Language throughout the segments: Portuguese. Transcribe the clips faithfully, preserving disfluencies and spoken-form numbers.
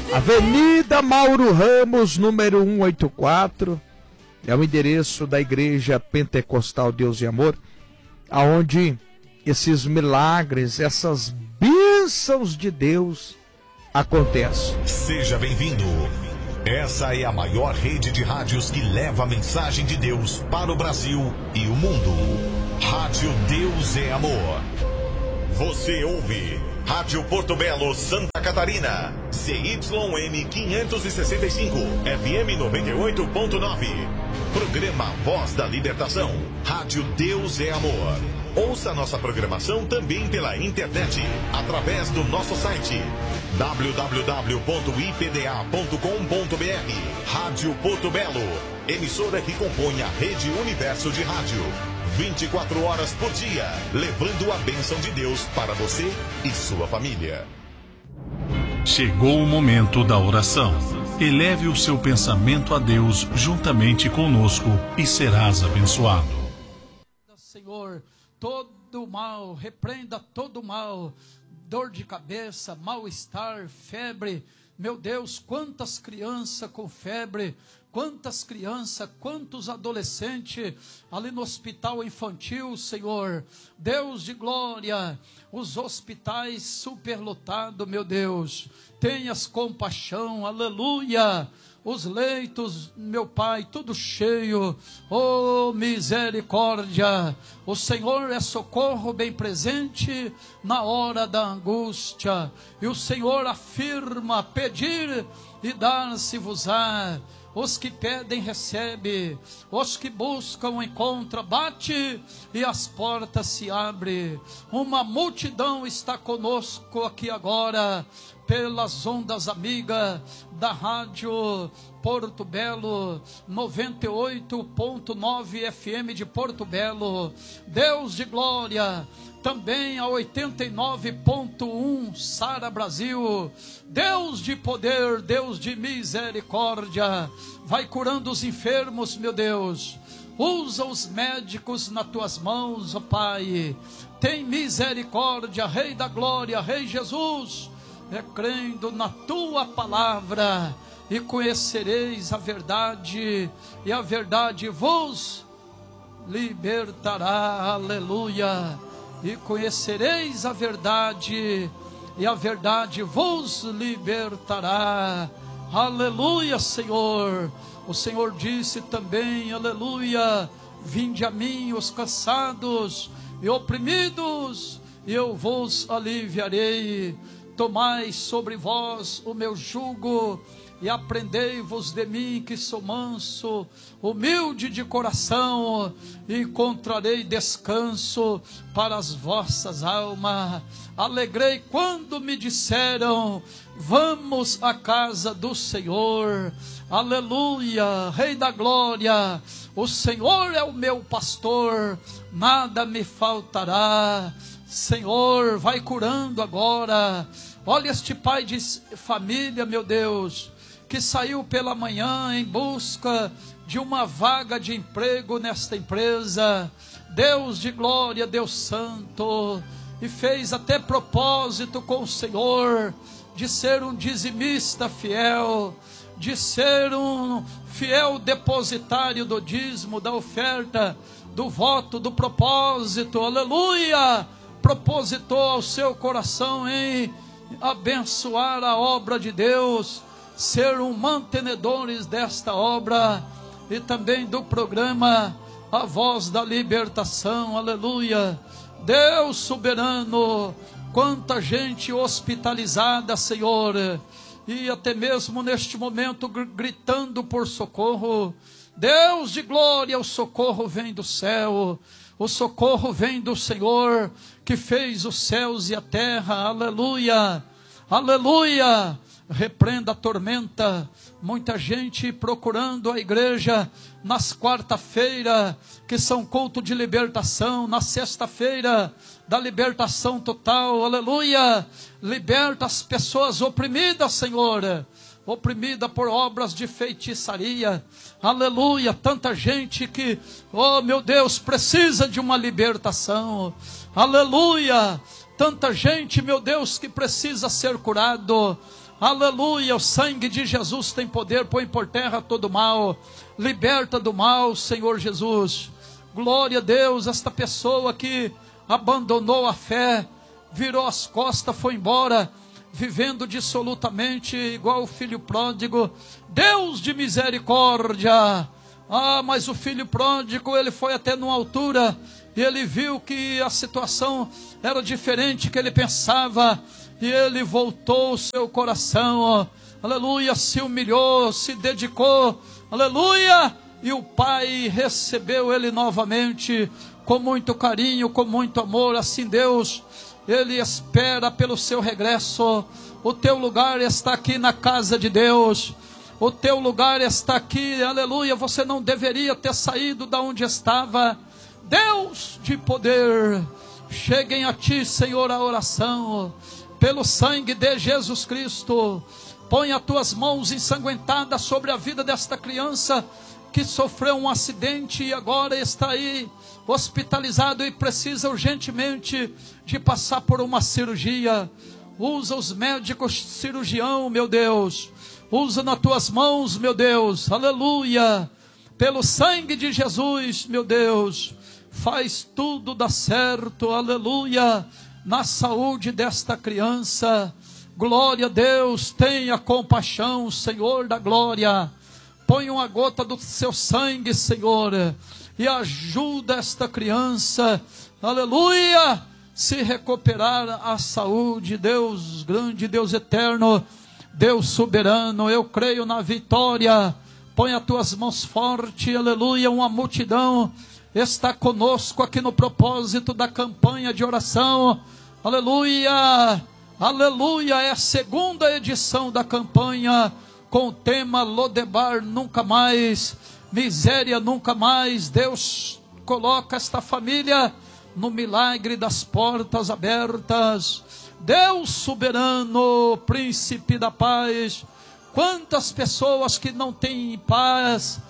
Avenida Mauro Ramos, número cento e oitenta e quatro, é o endereço da Igreja Pentecostal Deus e Amor, aonde esses milagres, essas bênçãos de Deus acontecem. Seja bem-vindo. Essa é a maior rede de rádios que leva a mensagem de Deus para o Brasil e o mundo. Rádio Deus é Amor. Você ouve Rádio Porto Belo, Santa Catarina, C Y M quinhentos e sessenta e cinco, F M noventa e oito ponto nove. Programa Voz da Libertação, Rádio Deus é Amor. Ouça nossa programação também pela internet, através do nosso site w w w ponto i p d a ponto com ponto b r. Rádio Porto Belo, emissora que compõe a Rede Universo de Rádio. vinte e quatro horas por dia, levando a bênção de Deus para você e sua família. Chegou o momento da oração. Eleve o seu pensamento a Deus juntamente conosco e serás abençoado. Senhor, todo mal, repreenda todo mal, dor de cabeça, mal-estar, febre. Meu Deus, quantas crianças com febre, quantas crianças, quantos adolescentes ali no hospital infantil, Senhor. Deus de glória, os hospitais superlotados, meu Deus. Tenhas compaixão, aleluia. Os leitos, meu Pai, tudo cheio, oh misericórdia, o Senhor é socorro bem presente na hora da angústia, e o Senhor afirma, pedir e dar-se-vos-á, os que pedem recebe, os que buscam encontra, bate e as portas se abrem. Uma multidão está conosco aqui agora, pelas ondas amigas da Rádio Porto Belo, noventa e oito ponto nove F M de Porto Belo. Deus de glória, também a oitenta e nove ponto um Sara Brasil. Deus de poder, Deus de misericórdia, vai curando os enfermos, meu Deus. Usa os médicos nas tuas mãos, ó Pai. Tem misericórdia, Rei da glória, Rei Jesus. É crendo na tua palavra, e conhecereis a verdade, e a verdade vos libertará, aleluia. E conhecereis a verdade, e a verdade vos libertará, aleluia, Senhor. O Senhor disse também, aleluia, vinde a mim os cansados e oprimidos, e eu vos aliviarei. Tomai sobre vós o meu jugo e aprendei-vos de mim, que sou manso, humilde de coração, e encontrarei descanso para as vossas almas. Alegrei quando me disseram, vamos à casa do Senhor. Aleluia, Rei da glória, o Senhor é o meu pastor, nada me faltará. Senhor, vai curando agora. Olha este pai de família, meu Deus, que saiu pela manhã em busca de uma vaga de emprego nesta empresa. Deus de glória, Deus santo, e fez até propósito com o Senhor de ser um dizimista fiel, de ser um fiel depositário do dízimo, da oferta, do voto, do propósito, aleluia. Propositou ao seu coração em abençoar a obra de Deus, ser um mantenedores desta obra, e também do programa A Voz da Libertação, aleluia. Deus soberano, quanta gente hospitalizada, Senhor, e até mesmo neste momento gritando por socorro. Deus de glória, o socorro vem do céu, o socorro vem do Senhor, que fez os céus e a terra, aleluia, aleluia. Repreenda a tormenta. Muita gente procurando a igreja nas quarta-feira, que são culto de libertação, na sexta-feira da libertação total, aleluia. Liberta as pessoas oprimidas, Senhor, oprimida por obras de feitiçaria, aleluia. Tanta gente que, oh meu Deus, precisa de uma libertação, aleluia. Tanta gente, meu Deus, que precisa ser curado, Aleluia, o sangue de Jesus tem poder, põe por terra todo mal, liberta do mal, Senhor Jesus. Glória a Deus, esta pessoa que abandonou a fé, virou as costas, foi embora, vivendo dissolutamente, igual o filho pródigo. Deus de misericórdia. Ah, mas o filho pródigo, ele foi até numa altura, e ele viu que a situação era diferente que ele pensava, e ele voltou o seu coração, ó, aleluia, se humilhou, se dedicou, aleluia, e o pai recebeu ele novamente, com muito carinho, com muito amor. Assim Deus, ele espera pelo seu regresso. O teu lugar está aqui na casa de Deus, o teu lugar está aqui, aleluia. Você não deveria ter saído da onde estava. Deus de poder, cheguem a ti, Senhor, a oração, pelo sangue de Jesus Cristo. Põe as tuas mãos ensanguentadas sobre a vida desta criança que sofreu um acidente e agora está aí hospitalizado e precisa urgentemente de passar por uma cirurgia. Usa os médicos cirurgião, meu Deus, usa nas tuas mãos, meu Deus, aleluia, pelo sangue de Jesus, meu Deus, faz tudo dar certo, aleluia, na saúde desta criança. Glória a Deus, tenha compaixão, Senhor da glória, põe uma gota do seu sangue, Senhor, e ajuda esta criança, aleluia, se recuperar a saúde. Deus grande, Deus eterno, Deus soberano, eu creio na vitória. Põe as tuas mãos forte, aleluia. Uma multidão está conosco aqui no propósito da campanha de oração, aleluia, aleluia. É a segunda edição da campanha com o tema Lodebar nunca mais, miséria nunca mais. Deus coloca esta família no milagre das portas abertas. Deus soberano, príncipe da paz. Quantas pessoas que não têm paz,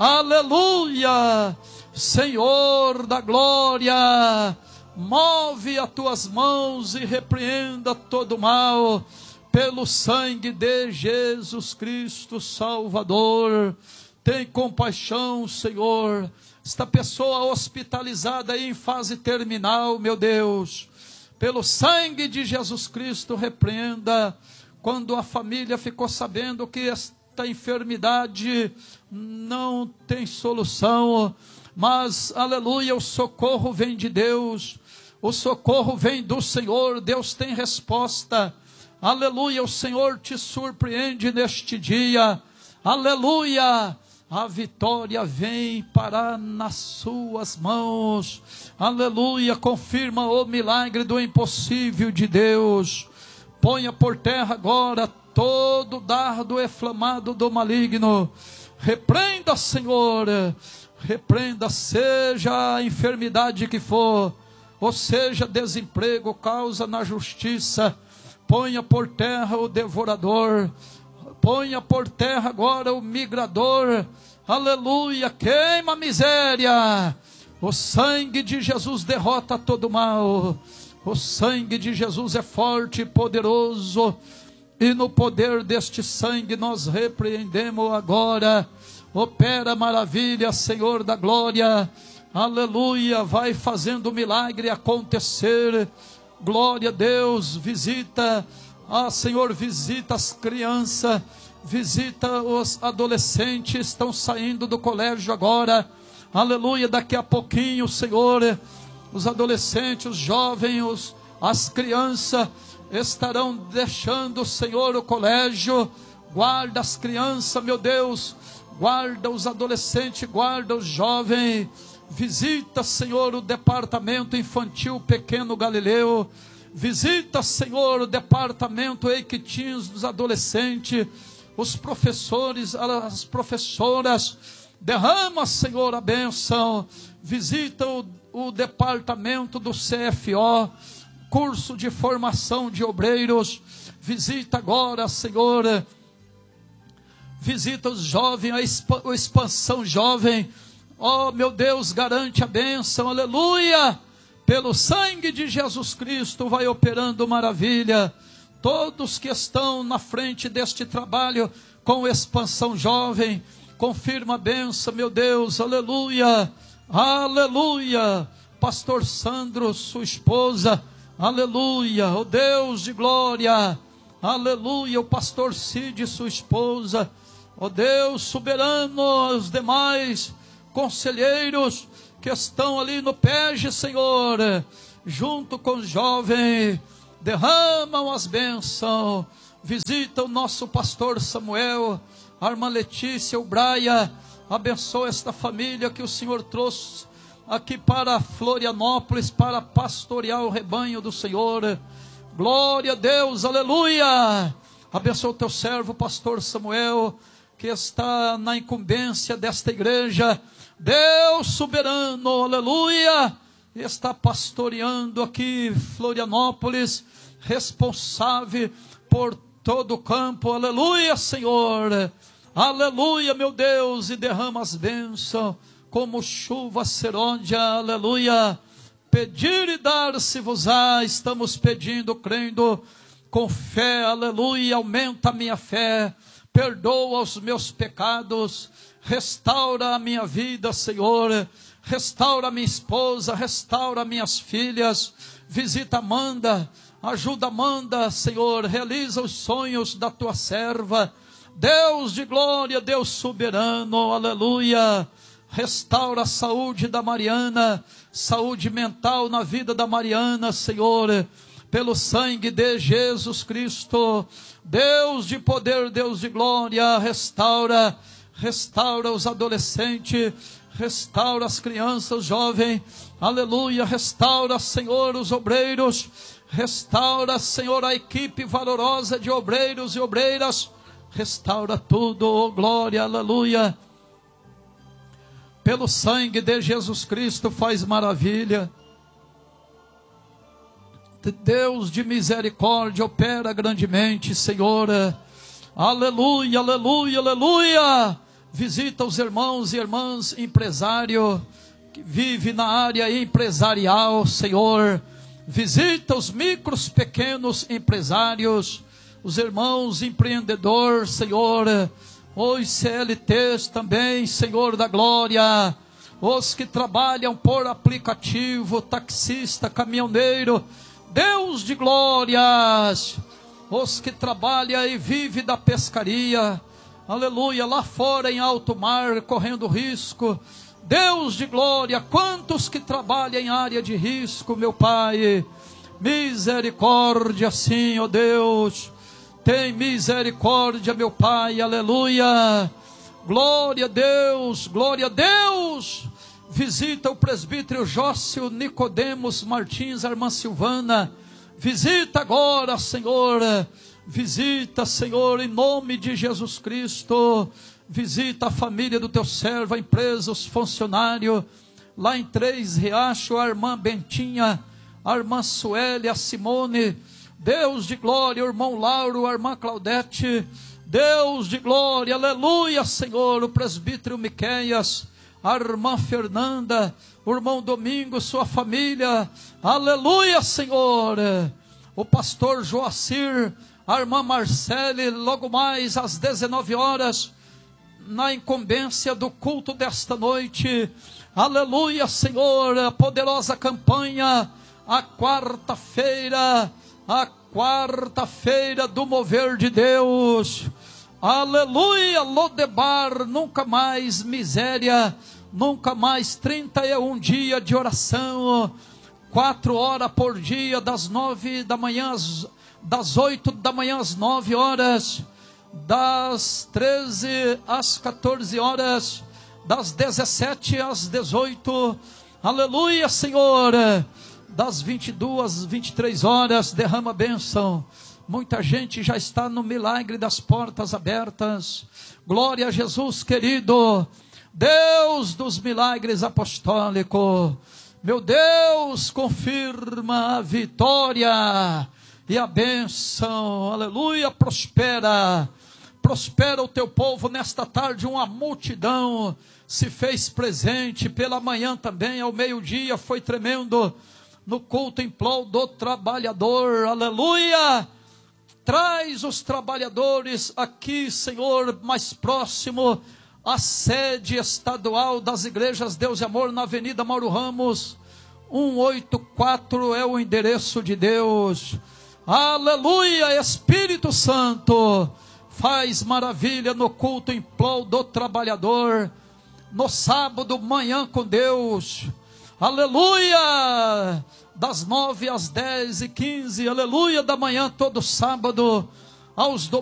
aleluia. Senhor da glória, move as tuas mãos e repreenda todo mal, pelo sangue de Jesus Cristo Salvador. Tem compaixão, Senhor. Esta pessoa hospitalizada em fase terminal, meu Deus, pelo sangue de Jesus Cristo, repreenda. Quando a família ficou sabendo que esta enfermidade não tem solução, mas, aleluia, o socorro vem de Deus, o socorro vem do Senhor. Deus tem resposta, aleluia. O Senhor te surpreende neste dia, aleluia. A vitória vem parar nas suas mãos, aleluia. Confirma o milagre do impossível de Deus. Ponha por terra agora todo dardo inflamado do maligno. Repreenda, Senhor, repreenda, seja a enfermidade que for, ou seja desemprego, causa na justiça. Ponha por terra o devorador, ponha por terra agora o migrador, aleluia. Queima a miséria. O sangue de Jesus derrota todo mal. O sangue de Jesus é forte e poderoso, e no poder deste sangue nós repreendemos agora. Opera maravilha, Senhor da glória, aleluia. Vai fazendo o milagre acontecer. Glória a Deus. Visita, ah, Senhor, visita as crianças, visita os adolescentes, estão saindo do colégio agora, aleluia. Daqui a pouquinho, Senhor, os adolescentes, os jovens, os, as crianças estarão deixando, Senhor, o colégio. Guarda as crianças, meu Deus, guarda os adolescentes, guarda os jovens. Visita, Senhor, o departamento infantil Pequeno Galileu. Visita, Senhor, o departamento Eiquitins dos adolescentes, os professores, as professoras. Derrama, Senhor, a bênção. Visita o, o departamento do C F O, curso de formação de obreiros. Visita agora, Senhor. Visita os jovens, a exp- a expansão jovem. Oh, meu Deus, garante a bênção, aleluia. Pelo sangue de Jesus Cristo vai operando maravilha. todos que estão na frente deste trabalho com Expansão Jovem, confirma a bênção, meu Deus, aleluia, aleluia, pastor Sandro, sua esposa, aleluia, o Deus de glória, aleluia, o pastor Cid, sua esposa, ó Deus soberano, os demais conselheiros que estão ali no P E G, Senhor, junto com o jovem, derramam as bênçãos, visita o nosso pastor Samuel, a irmã Letícia, o Braia, abençoa esta família que o Senhor trouxe aqui para Florianópolis, para pastorear o rebanho do Senhor. Glória a Deus, aleluia. Abençoa o teu servo, pastor Samuel, que está na incumbência desta igreja. Deus soberano, aleluia, está pastoreando aqui Florianópolis, responsável por todo o campo, aleluia, Senhor, aleluia, meu Deus, e derrama as bênçãos, como chuva serôdia, aleluia. Pedir e dar-se-vos-á, estamos pedindo, crendo, com fé, aleluia, aumenta a minha fé, perdoa os meus pecados, restaura a minha vida, Senhor, restaura a minha esposa, restaura minhas filhas, visita Amanda, ajuda Amanda, Senhor, realiza os sonhos da tua serva, Deus de glória, Deus soberano, aleluia, restaura a saúde da Mariana, saúde mental na vida da Mariana, Senhor, pelo sangue de Jesus Cristo, Deus de poder, Deus de glória, restaura, restaura os adolescentes, restaura as crianças, os jovens, aleluia, restaura, Senhor, os obreiros, restaura, Senhor, a equipe valorosa de obreiros e obreiras, restaura tudo, oh glória, aleluia, pelo sangue de Jesus Cristo faz maravilha, Deus de misericórdia opera grandemente, Senhor, aleluia, aleluia, aleluia, visita os irmãos e irmãs empresário que vive na área empresarial, Senhor, visita os micros, pequenos empresários, os irmãos empreendedores, Senhor, os C L Ts também, Senhor da glória, os que trabalham por aplicativo, taxista, caminhoneiro, Deus de glórias, os que trabalham e vivem da pescaria, aleluia, lá fora em alto mar, correndo risco, Deus de glória, quantos que trabalham em área de risco, meu Pai, misericórdia sim, ó Deus, tem misericórdia, meu Pai, aleluia, glória a Deus, glória a Deus, visita o presbítero Jócio Nicodemos Martins, a irmã Silvana, visita agora, Senhor, visita, Senhor, em nome de Jesus Cristo, visita a família do teu servo, a empresa, os funcionários, lá em Três Riachos, a irmã Bentinha, a irmã Sueli, a Simone, Deus de glória, o irmão Lauro, a irmã Claudete, Deus de glória, aleluia, Senhor, o presbítero Miqueias, a irmã Fernanda, o irmão Domingos, sua família, aleluia, Senhor, o pastor Joacir, a irmã Marcele, logo mais às dezenove horas, na incumbência do culto desta noite, aleluia, Senhor, a poderosa campanha, a quarta-feira, a quarta-feira do mover de Deus, aleluia, Lodebar, nunca mais miséria, nunca mais trinta e um dias de oração, quatro horas por dia, das nove da manhã, das oito da manhã às nove horas, das treze às quatorze horas, das dezessete às dezoito, aleluia, Senhor, das vinte e duas às vinte e três horas, derrama a bênção. Muita gente já está no milagre das portas abertas. Glória a Jesus, querido, Deus dos milagres apostólicos, meu Deus, confirma a vitória e a bênção, aleluia, prospera, prospera o teu povo nesta tarde. Uma multidão se fez presente pela manhã também, ao meio-dia, foi tremendo, no culto em prol do trabalhador, aleluia, Traz os trabalhadores aqui, Senhor, mais próximo à sede estadual das igrejas Deus e Amor, na Avenida Mauro Ramos, cento e oitenta e quatro é o endereço de Deus. Aleluia, Espírito Santo, faz maravilha no culto em prol do trabalhador, no sábado, manhã com Deus. Aleluia, das nove às dez e quinze, aleluia, da manhã todo sábado, aos domingos.